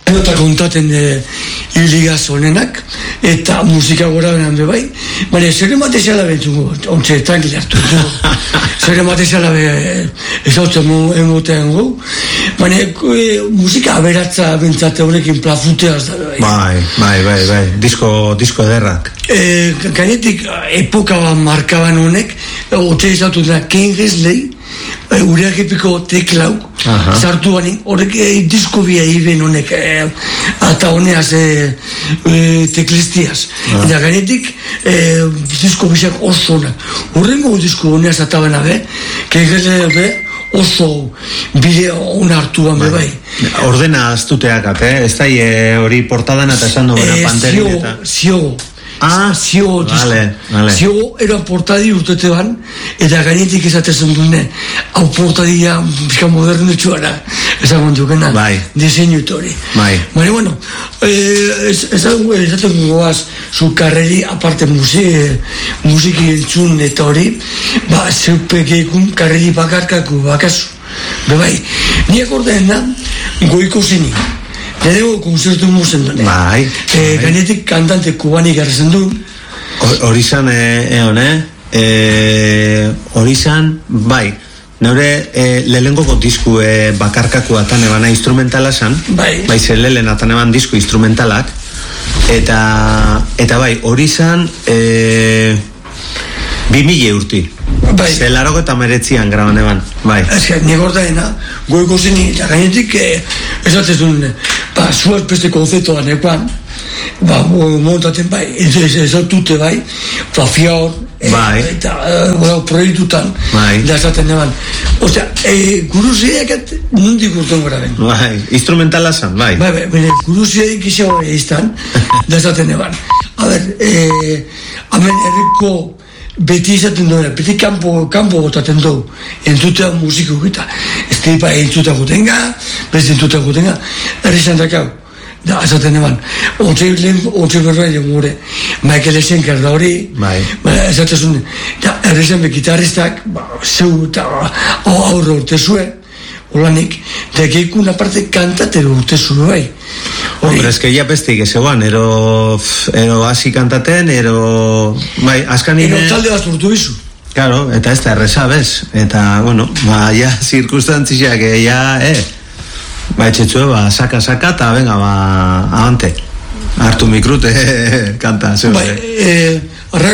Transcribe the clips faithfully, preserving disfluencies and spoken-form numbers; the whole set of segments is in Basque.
eta kontaten iligaz honenak, eta musika gora benan bebai, baina zer ematezala bentzungo, ontsa tranquil hartu, zer ematezala be ez hau emotean gu, baina musika aberatza bentzate horrekin plafuteaz da bebai. Bai, bai, bai, bai, disko, disko ederrak. E, gainetik epoka bat markaban honek, otxe izatu da Ken Hensley, ureak epiko teklau, sartu bani, horrek disko bia iben honek, eta honeaz teklistiaz. Eta gainetik disko bisak oso honak. Horrengo disko honeaz atabena be, Ken Hensley be, oso bide hona hartuan be bai. Ordena aztuteak, ez da hori portadan eta esan duena Panterin eta... Ziogo. Ah, ziogo disko. Vale, vale. Ziogo era portadi urtete ban, eta gainetik esatezen dune, hau portadia bizka modernetxuara, ezagun dukena, bai. Diseinu hori. Bai. Baina, bueno, ezagun esaten goaz, zu karreri, aparte musik, musiki entzun eta hori, ba, zeupekekun karreri bakarkaku, bakazu. Bebai, niak ordean da, goiko zeni. Gero konzertu muzen dune. Bai. Gainetik kantante kubanik errezen du. Hori zan, egon, eh? Hori zan, bai. Neure lehengoko disku bakarkaku atan ebana instrumentala zan. Bai. Bai, ze lehen atan eban disku instrumentalak. Eta, eta bai, hori zan, bi mila urti. Bai. Ze laroko eta meretzian graban eban. Bai. Ez que, nego ordaena, goiko zeni, eta gainetik, esatez duen, ba, zuaz beste konzeptoan ekoan, ba, montaten bai, ez autute bai, ba, fior, bai. Eta, uh, proiektutan, bai. Da esaten eban. Osea, e, guruziak nundik urten gara ben. Bai, instrumentala zan, bai. Bai, bai, bine, guruziak izan hori izan, da esaten eban. A ber, e, hemen erriko beti izaten duena, beti kanpo, kanpo botaten dugu, entzutea musiko gita. Ez tipa entzuta gutenga, beste entzuta gutenga, erri izan dakau. Da, azaten eban, ontze lehen, ontze berroa egin gure, Michael Schenker da hori, bai. Ezatezun, da, erri izan be gitarristak, ba, zeu eta aurre urte zuen, holanik, da geikun aparte kantatero urte zuen, bai. Hombre, ez que ya pestik ez eguan, ero, ero hasi kantaten, ero, bai, askanine... Ero talde bat urtu bizu. Claro, eta ez da erreza, bez? Eta, bueno, ba, ja, zirkustantzizak, ja, eh, ba, etxetxue, ba, saka, saka, eta venga, ba, abante. Hartu mikrute, kanta, zeu. Bai, eh, arra,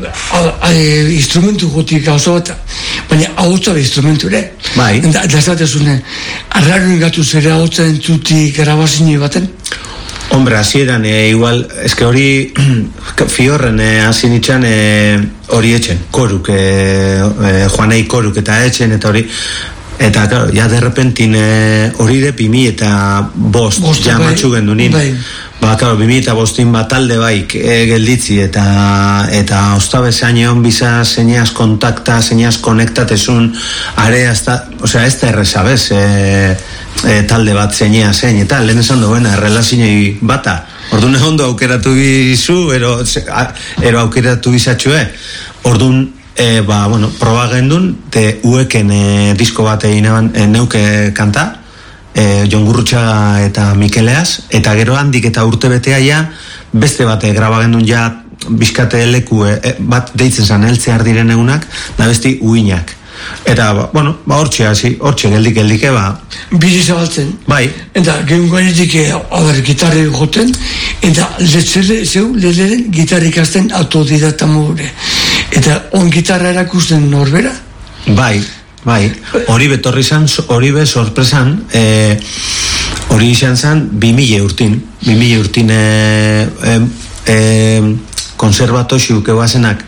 a, instrumentu gotik gauza bat, baina ahotza be instrumentu ere. Bai. Da, da zatezune, arraro ingatu zere ahotza entzuti grabazine baten? Hombre, hasieran e, igual, eske hori fiorren e, hasi nitxan hori e, etxen, koruk, e, e, Juanei koruk eta etxen eta hori, eta, claro, ja derrepentin hori de pimi eta bost, bost ja bai, matxu gendunin. Bai. Ba, claro, bimi eta bostin bat talde baik e, gelditzi eta eta ostabe zainion biza zeineaz kontakta, zeineaz konektatezun are hasta, osea, ez da errezabez e, e, talde bat zeineaz zein eta lehen esan duena, errelazinei bata orduan ondo aukeratu bizu ero, ero aukeratu bizatxue orduan e, ba, bueno, proba gendun te ueken e, disko bat egin e, neuke kanta E, Jon Gurrutxaga eta Mikeleaz, eta gero handik eta urte betea ja, beste bate graba gendun ja bizkate leku e, bat deitzen zan heltzear diren egunak, da besti uinak. Eta, ba, bueno, ba, hortxe hasi, hortxe geldik geldike, ba... Bizi zabaltzen. Bai. Eta, gehun gainetik, haber, gitarri joten, eta letzere, zeu, leheren gitarri ikasten autodidata mogure. Eta, on gitarra erakusten norbera? Bai. Bai, hori betorri zan, hori be sorpresan, e, hori izan zan, bi mila urtin, bi mila urtin e, e, e, konservatoxiu kebazenak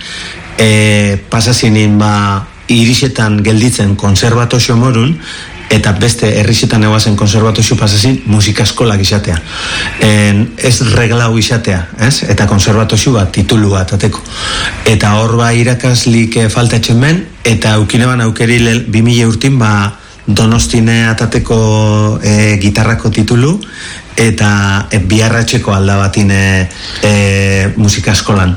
e, pasazinin ba irisetan gelditzen konservatoxio morun, eta beste herrisetan egoazen konservatoxio pasazin musikaskolak izatea. En, ez reglau izatea, ez? Eta konservatoxio bat, titulu bat, ateko. Eta hor ba irakaslik falta etxen ben, eta aukineban aukeri bi mila urtin, ba, Donostine atateko e, gitarrako titulu, eta e, biarratxeko aldabatine e, musikaskolan.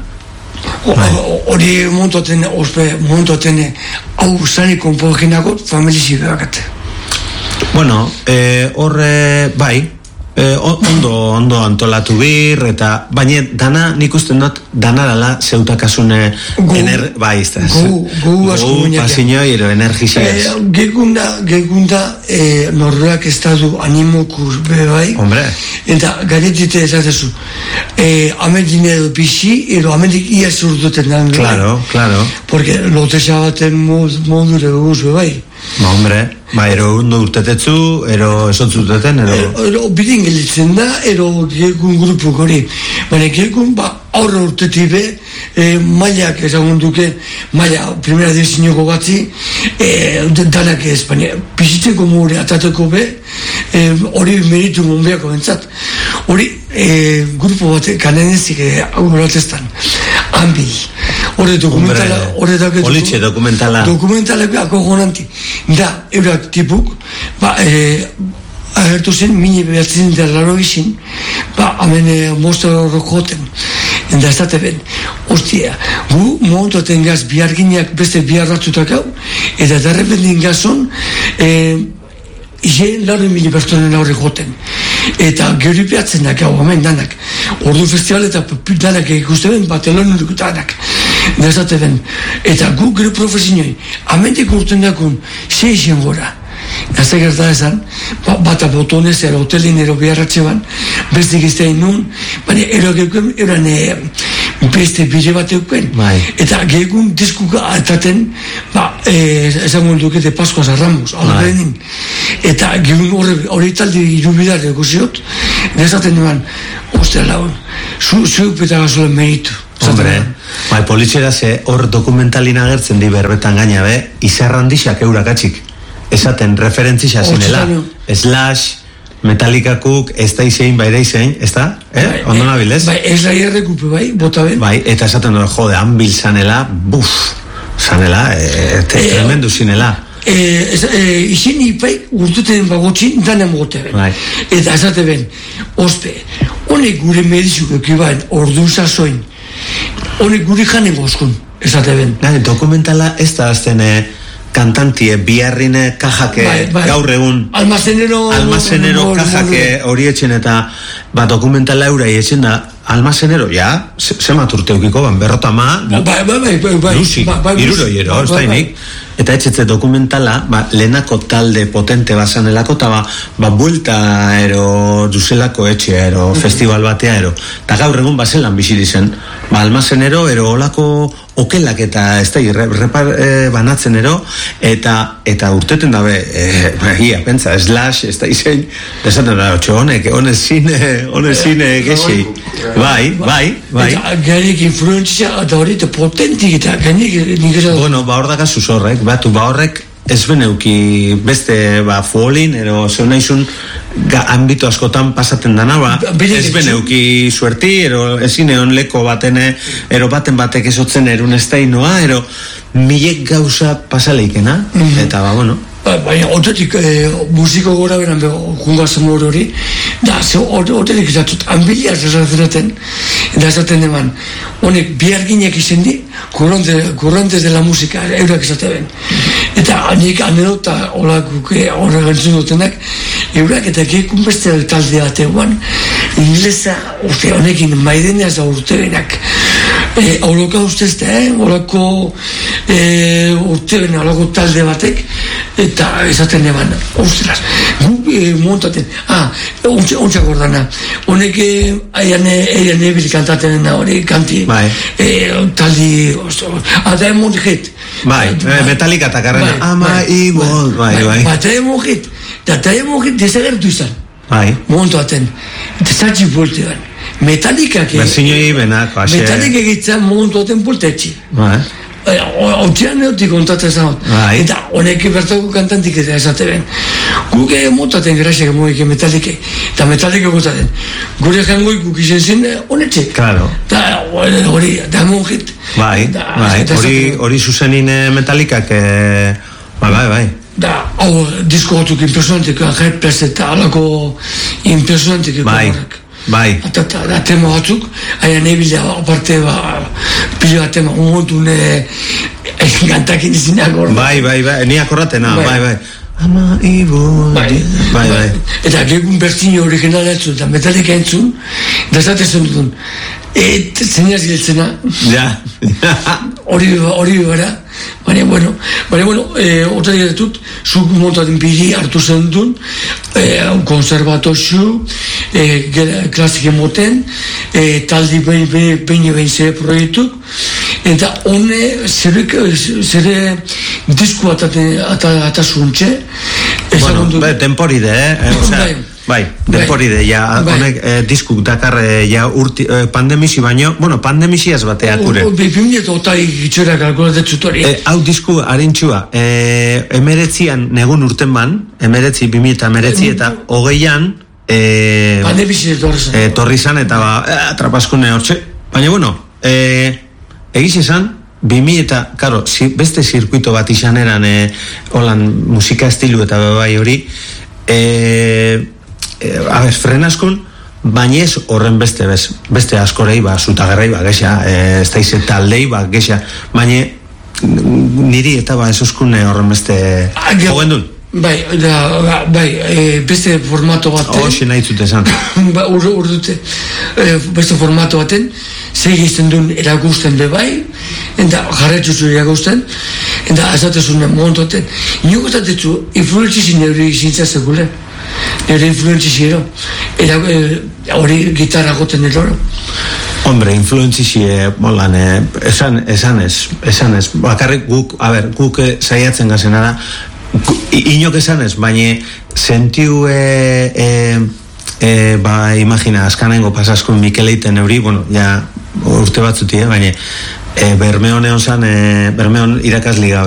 Hori montoten, ospe, montoten, hau zari konpogenako familizi behakate. Bueno, horre, eh, bai, E, ondo, ondo antolatu bir, eta baina dana, nik usten dut, dana dala zeutakasune ener, bai, iztaz. Gu, gu asko muñekia. Pasinoi, ero energiziaz. Eh, gegunda, gegunda, eh, norberak estadu animokur be bai. Hombre. Eta garetite esatezu, eh, amendin edo pixi, edo amendik ia zurduten dan. Claro, bai. Claro. Porque lotesa baten mod, modure guz be bai. Ba, hombre, ba, ero ondo urtetetzu, ero esotzuteten, ero... Ero, ero bidin gelitzen da, ero gegun grupuk hori. Baina gegun, ba, aurra urtetik be, e, mailak ezagun duke, maila, primera divisioneko batzi, e, danak ez, baina, bizitzeko mure atateko be, e, hori meritu monbeako bentsat. Hori, e, grupo bat, kananezik, e, aurratestan, Ambi. Hore dokumentala, hore dake Olitxe dokumentala. Dokumentala akogonanti. Da, eurak tipuk, ba, e, agertu zen, mini behatzen da laro izin, ba, hamen e, mostra horrek joten. Enda ez date ben, ostia, gu montoten gaz biharginak beste biharratzutak hau, eta derrependin gazon, e, izen laro mili pertsonen aurre joten. Eta geri behatzenak hau, hamen danak. Ordu festival eta danak ikuste ben, batelon danak. Nezate ben. Eta gu gero profesioi, amendik urten dakun, seixen gora. Eta gerta ezan, ba, bata botonez, ero hotelin, ero biharratxe ban, beste giztein nun, baina ero geukuen, eran e, beste bide bat eukuen. Bai. Eta geukun diskuka ataten, ba, e, esango dukete Paskoaz Arramos, alberenin. Eta geukun hori talde irubidar eguziot, nezaten duan, ostia lagun, zu, zu peta gazolen meritu. Hombre, bai, politxera ze hor dokumentalin agertzen di berbetan gaina be, izarrandixak eurakatxik. Esaten referentzisa zinela. Slash, Metallicakuk, ez da izein, bai da izein, ez da? Eh? Bai, Ondo nabilez? Bai, ez da irrekupe, bai, bota ben. Bai, eta esaten dut, jode, hanbil zanela, buf, zanela, e, te, Eh, tremendu zinela. E, e, izin ipai urtuten bagotxin danen mogote ben. Bai. Eta esate ben, ospe, honek gure medizuk ekibaen ordu zazoin, honek gure janen gozkun, esate ben. Gai, dokumentala ez da azten e, kantantie, biharrine kajake, Bai, bai. gaur egun Almazenero... almazenero mol- kajake mol- hori etxen eta ba, dokumentala eurai etxen da almazenero, ja, ze, zemat urteukiko, ban, berrota ma, Bai, bai, bai, bai, bai. Lusi, Bai, bai, iruroiero, bai, ez bai, da inik. Eta etxetze dokumentala, ba, lehenako talde potente bazanelako, eta ba, ba, buelta ero duzelako etxe, ero festival batea, ero. Eta gaur egun bazelan biziri zen, ba, almazenero, ero olako okelak eta ez da, re, repar, e, banatzen ero, eta, eta urteten dabe, e, ba, ia, pentsa, slash, ez da izen, desaten da, otxo, honek, honek zine, honek zine, gexi. Bai, bai, bai. Eta gainek influentzia eta hori eta potentik eta gainek nik esan... Bueno, ba hor daga horrek, batu, ba horrek ez beneuki beste, ba, fuolin, ero zeu nahizun ga, ambito askotan pasaten dana, ba, Bere ez getxo. beneuki suerti, ero ezin egon leko batene, ero baten batek ezotzen erun esteinoa, ero milek gauza pasaleikena, eta ba, bueno. Ba, baina, otetik eh, musiko gora beran bego jungazen hori hori, da, ze otetik izatut, anbiliaz esaten, eta esaten deman, honek biharginak izen di, kurrantez de la musika, eurak esaten ben. Eta nik anedota olakuk horrek gantzun dutenak, eurak eta gekun beste talde batean, inglesa, uste, honekin maideneaz da urte benak, e, holoka ustez da, eh? Olako e, urte bena, olako talde batek, eta esaten eman, ostras, gu e, montaten, ah, ontsa, ontsa gordana, honek eian eian ebil kantaten da hori, kanti, Bai. e, taldi, ostras, ah, da emon hit. Bai, eh, Metallica eta karrena, Bai, ama bai, ibol, bai, bai. Ba, da emon hit, da da emon hit desagertu izan, Bai, montaten, eta zatzi voltean, Metallicak, berzinoi benako, ase. Metallic egitzen montaten voltetxi. Bai, Hautzean neotik kontatzen zan. Bai. Eta honek bertako kantantik eta esate ben. Guk egin montaten graziak moik metalike. Eta metalike gozaten. Gure jangoik guk izen zen honetxe. Claro. Eta hori, da monjit. bai, bai, hori, hori zuzenin eh, Metallicak, eh, bai, bai, bai. Da, hau, disko batzuk impresionantik, Headpress eta alako impresionantik. Bai, bai. Eta, da, tema batzuk, haia nebila, aparte, ba, pila bat tema, un montun, eh, kantakin izinak hor. Bai, bai, bai, ni akorratena, bai, bai. Ama ibo. Bai, bai, bai. Eta gegun bertino originala entzun, eta Metallica entzun, da esaten duen, et zeinaz giltzena. Ja. Hori hori gara, baina bueno, baina bueno, eh, otra diretut, zuk montaten biri hartu zen duen, eh, konservatozu, eh, klasik emoten, eh, taldi behin behin behin zere proiektuk, eta hone zerek, zere disku atasuntxe, bueno, be, temporide, eh? O sea, bai. Bai, temporide, ja, bai. Honek eh, diskuk dakar eh, ja urti, eh, pandemisi baino, bueno, pandemisi ez batea kure. Bipimia eta otai gitxera kalkulatetxut hori. Eh, hau disku harintxua, eh, emeretzian negun urten ban, emeretzi, bimi eta emeretzi eta hogeian, eh, pandemisi etorri zen. Eh, torri zan eta ba, eh, atrapaskune hortxe. Baina, bueno, eh, egiz esan, bimi eta, karo, si, beste zirkuito bat izan eran, eh, holan musika estilu eta bai hori, eh, Eh, a ber, frenaskun, baina ez horren beste bez, beste askorei, ba, zutagerrei, ba, gexa, eh, ez daize taldei, ba, gexa, baina niri eta ba, ez oskune horren beste jogen duen. Bai, da, bai, e, beste formato baten. Hoxe nahi zute esan. Ba, ur, ur dute, e, beste formato baten, zer izten duen erakusten be bai, eta jarretxuzu erakusten, eta azatezun montoten. Nio gotatetzu, influentzizin hori izintza segule. Nire influentzizio, era hori gitarra goten eroro. Hombre, influentzizio, molan, eh, esan, esan ez, esan ez, bakarrik guk, a ber, guk saiatzen gazen ara, inok esan ez, baina sentiu, e, e, e, ba, imagina, askanengo pasaskun Mikeleiten euri, bueno, ja, urte batzuti, eh, baina, e, Bermeon egon zan, e, Bermeon irakasliga